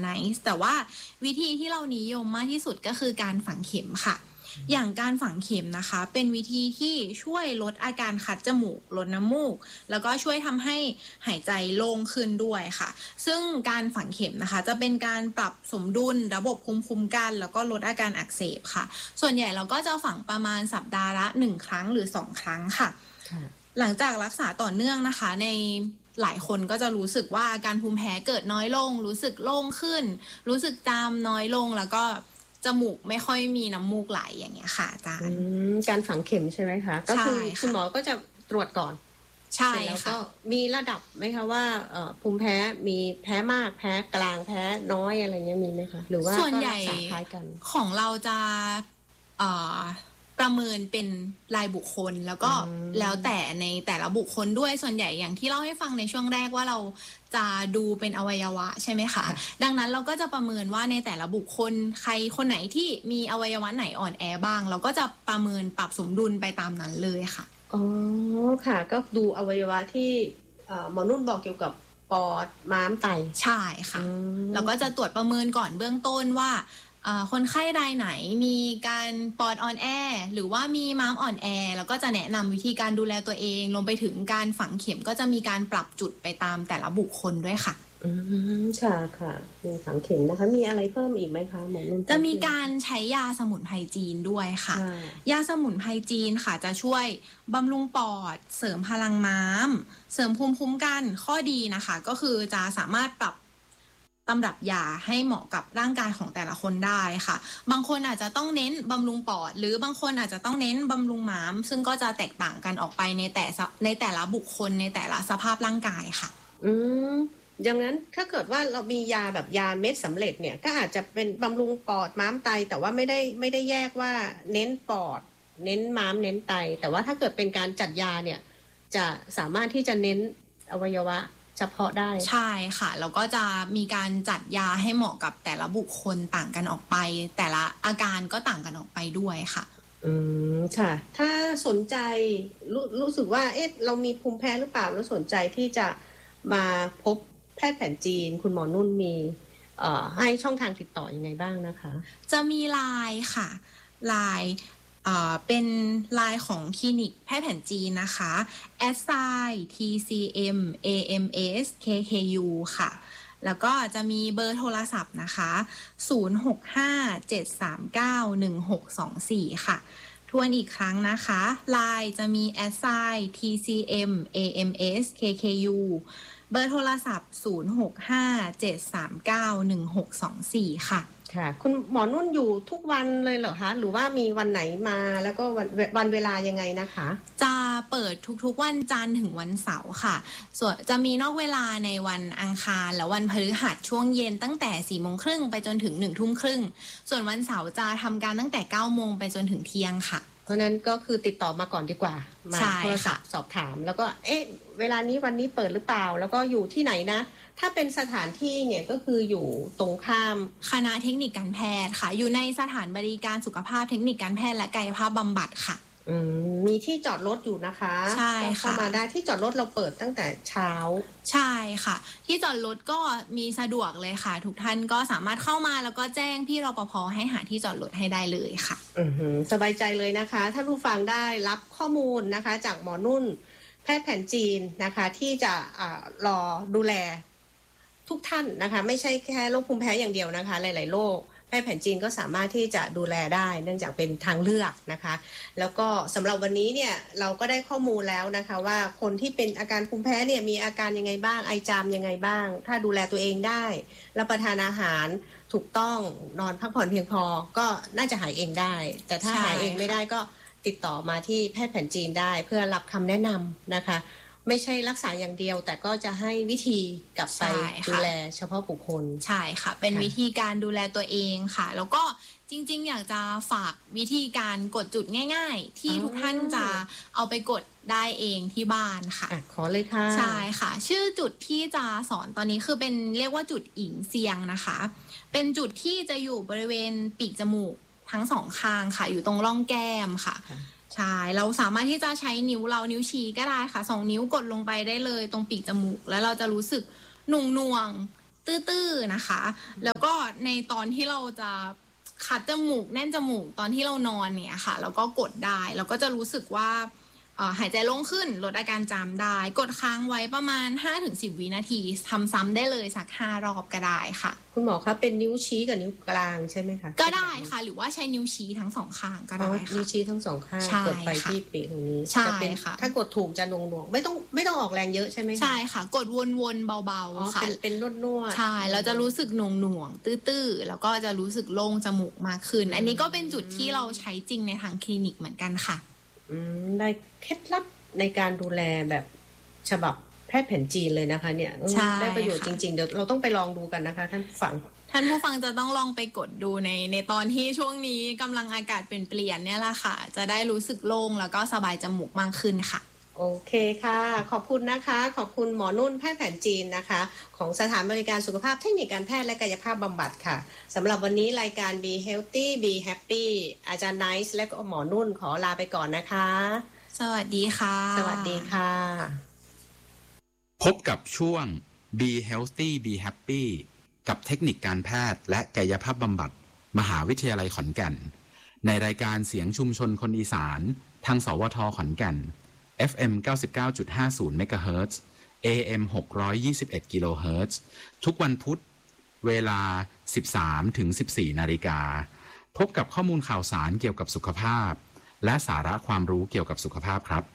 nice แต่ว่าวิธีที่เรานิยมมากที่สุดก็คือการฝังเข็มค่ะอย่างการฝังเข็มนะคะเป็นวิธีที่ช่วยลดอาการคัดจมูกลดน้ำมูกแล้วก็ช่วยทำให้หายใจโล่งขึ้นด้วยค่ะซึ่งการฝังเข็มนะคะจะเป็นการปรับสมดุลระบบภูมิคุ้มกันแล้วก็ลดอาการอักเสบค่ะส่วนใหญ่เราก็จะฝังประมาณสัปดาห์ละ1 ครั้งหรือ2 ครั้งค่ะหลังจากรักษาต่อเนื่องนะคะในหลายคนก็จะรู้สึกว่าอาการภูมิแพ้เกิดน้อยลงรู้สึกโล่งขึ้นรู้สึกจามน้อยลงแล้วก็จมูกไม่ค่อยมีน้ำมูกไหลอย่างเงี้ยค่ะอาจารย์การฝังเข็มใช่ไหมคะก็คือคุณหมอก็จะตรวจก่อนใช่แล้วก็มีระดับไหมคะว่าภูมิแพ้มีแพ้มากแพ้กลางแพ้น้อยอะไรเงี้ยมีไหมคะหรือว่าส่วนใหญ่ของเราจะประเมินเป็นรายบุคคลแล้วก็แล้วแต่ในแต่ละบุคคลด้วยส่วนใหญ่อย่างที่เล่าให้ฟังในช่วงแรกว่าเราจะดูเป็นอวัยวะใช่ไหมคะดังนั้นเราก็จะประเมินว่าในแต่ละบุคคลใครคนไหนที่มีอวัยวะไหนอ่อนแอบ้างเราก็จะประเมินปรับสมดุลไปตามนั้นเลยค่ะอ๋อค่ะก็ดูอวัยวะที่หมอนุ่นบอกเกี่ยวกับปอดม้ามไตใช่ค่ะเราก็จะตรวจประเมินก่อนเบื้องต้นว่าคนไข้รายไหนมีการปอดอ่อนแอหรือว่ามีม้ามอ่อนแอแล้วก็จะแนะนำวิธีการดูแลตัวเองรวมไปถึงการฝังเข็มก็จะมีการปรับจุดไปตามแต่ละบุคคลด้วยค่ะค่ะมีฝังเข็มนะคะมีอะไรเพิ่มอีกไหมคะหมอนุ่นจะมีการใช้ยาสมุนไพรจีนด้วยค่ะยาสมุนไพรจีนค่ะจะช่วยบำรุงปอดเสริมพลังม้ามเสริมภูมิคุ้มกันข้อดีนะคะก็คือจะสามารถปรับตำรับยาให้เหมาะกับร่างกายของแต่ละคนได้ค่ะบางคนอาจจะต้องเน้นบำรุงปอดหรือบางคนอาจจะต้องเน้นบำรุงม้ามซึ่งก็จะแตกต่างกันออกไปในแต่ละบุคคลในแต่ละสภาพร่างกายค่ะอย่างนั้นถ้าเกิดว่าเรามียาแบบยาเม็ดสำเร็จเนี่ยก็อาจจะเป็นบำรุงปอดม้ามไตแต่ว่าไม่ได้แยกว่าเน้นปอดเน้นม้ามเน้นไตแต่ว่าถ้าเกิดเป็นการจัดยาเนี่ยจะสามารถที่จะเน้นอวัยวะเฉพาะได้ใช่ค่ะแล้วก็จะมีการจัดยาให้เหมาะกับแต่ละบุคคลต่างกันออกไปแต่ละอาการก็ต่างกันออกไปด้วยค่ะค่ะถ้าสนใจรู้สึกว่าเรามีภูมิแพ้หรือเปล่าแล้วสนใจที่จะมาพบแพทย์แผนจีนคุณหมอนุ่นมีให้ช่องทางติดต่อยังไงบ้างนะคะจะมีไลน์ค่ะไลน์เป็นไลน์ของคลินิกแพทย์แผนจีนนะคะ @tcmams_kku ค่ะแล้วก็จะมีเบอร์โทรศัพท์นะคะ0657391624ค่ะทวนอีกครั้งนะคะไลน์จะมี @tcmams_kku เบอร์โทรศัพท์0657391624ค่ะค่ะคุณหมอนุ่นอยู่ทุกวันเลยเหรอคะหรือว่ามีวันไหนมาแล้วก็วันเวลายังไงนะคะจะเปิดทุกๆวันจันทร์ถึงวันเสาร์ค่ะส่วนจะมีนอกเวลาในวันอังคารและวันพฤหัสช่วงเย็นตั้งแต่4:30 ไปจนถึง19:30ส่วนวันเสาร์จะทำการตั้งแต่9:00 ไปจนถึงเที่ยงค่ะเพราะนั้นก็คือติดต่อมาก่อนดีกว่ามาโทรศัพท์สอบถามแล้วก็เวลานี้วันนี้เปิดหรือเปล่าแล้วก็อยู่ที่ไหนนะถ้าเป็นสถานที่เนี่ยก็คืออยู่ตรงข้ามคณะเทคนิคการแพทย์ค่ะอยู่ในสถานบริการสุขภาพเทคนิคการแพทย์และกายภาพบำบัดค่ะมีที่จอดรถอยู่นะคะใช่ค่ะเข้ามาได้ที่จอดรถเราเปิดตั้งแต่เช้าใช่ค่ะที่จอดรถก็มีสะดวกเลยค่ะทุกท่านก็สามารถเข้ามาแล้วก็แจ้งพี่รปภให้หาที่จอดรถให้ได้เลยค่ะสบายใจเลยนะคะถ้าผู้ฟังได้รับข้อมูลนะคะจากหมอนุ่นแพทย์แผนจีนนะคะที่จะรอดูแลทุกท่านนะคะไม่ใช่แค่โรคภูมิแพ้อย่างเดียวนะคะหลายๆโรคแพทย์แผนจีนก็สามารถที่จะดูแลได้เนื่องจากเป็นทางเลือกนะคะแล้วก็สำหรับวันนี้เนี่ยเราก็ได้ข้อมูลแล้วนะคะว่าคนที่เป็นอาการภูมิแพ้เนี่ยมีอาการยังไงบ้างไอจามยังไงบ้างถ้าดูแลตัวเองได้รับประทานอาหารถูกต้องนอนพักผ่อนเพียงพอก็น่าจะหายเองได้แต่ถ้าหายเองไม่ได้ก็ติดต่อมาที่แพทย์แผนจีนได้เพื่อรับคำแนะนำนะคะไม่ใช่รักษาอย่างเดียวแต่ก็จะให้วิธีกลับไปดูแลเฉพาะบุคคลใช่ค่ะเป็นวิธีการดูแลตัวเองค่ะแล้วก็จริงๆอยากจะฝากวิธีการกดจุดง่ายๆที่ทุกท่านจะเอาไปกดได้เองที่บ้านค่ะขอเลยค่ะใช่ค่ะชื่อจุดที่จะสอนตอนนี้คือเป็นเรียกว่าจุดอิงเซียงนะคะเป็นจุดที่จะอยู่บริเวณปีกจมูกทั้งสองข้างค่ะอยู่ตรงร่องแก้มค่ะใช่เราสามารถที่จะใช้นิ้วชี้ก็ได้ค่ะ2 นิ้วกดลงไปได้เลยตรงปีกจมูกแล้วเราจะรู้สึกหน่วงตื้อๆนะคะแล้วก็ในตอนที่เราจะคัดจมูกแน่นจมูกตอนที่เรานอนเนี่ยค่ะแล้วก็กดได้แล้วก็จะรู้สึกว่าหายใจโล่งขึ้นลดอาการจามได้กดค้างไว้ประมาณ 5-10 วินาทีทำซ้ำได้เลยสัก5 รอบก็ได้ค่ะคุณหมอคะเป็นนิ้วชี้กับนิ้วกลางใช่ไหมคะก็ได้ค่ะหรือว่าใช้นิ้วชี้ทั้ง2 ข้างก็ได้ค่ะนิ้วชี้ทั้ง2 ข้างกดไปที่ปีกตรงนี้ใช่ค่ะถ้ากดถูกจะหน่วงๆไม่ต้องออกแรงเยอะใช่ไหมคะใช่ค่ะกดวนๆเบาๆค่ะเป็นนวดใช่เราจะรู้สึกหน่วงๆตื้อๆแล้วก็จะรู้สึกโล่งจมูกมากขึ้นอันนี้ก็เป็นจุดที่เราใช้จริงในทางคลินิกเหมือนกันค่ะได้เคล็ดลับในการดูแลแบบฉบับแพทย์แผนจีนเลยนะคะเนี่ยได้ประโยชน์จริงๆเดี๋ยวเราต้องไปลองดูกันนะคะท่านผู้ฟังจะต้องลองไปกดดูในตอนที่ช่วงนี้กำลังอากาศเปลี่ยนเนี่ยแหละค่ะจะได้รู้สึกโล่งแล้วก็สบายจมูกมากขึ้นค่ะโอเคค่ะขอบคุณนะคะขอบคุณหมอนุ่นแพทย์แผนจีนนะคะของสถานบริการสุขภาพเทคนิคการแพทย์และกายภาพบำบัดค่ะสำหรับวันนี้รายการ Be Healthy Be Happy อาจารย์ไนซ์และก็หมอนุ่นขอลาไปก่อนนะคะสวัสดีค่ะสวัสดีค่ะพบกับช่วง Be Healthy Be Happy กับเทคนิคการแพทย์และกายภาพบำบัดมหาวิทยาลัยขอนแก่นในรายการเสียงชุมชนคนอีสานทางสวทขอนแก่น FM 99.50 MHz AM 621 kHz ทุกวันพุธเวลา 13-14 นาฬิกาพบกับข้อมูลข่าวสารเกี่ยวกับสุขภาพและสาระความรู้เกี่ยวกับสุขภาพครับ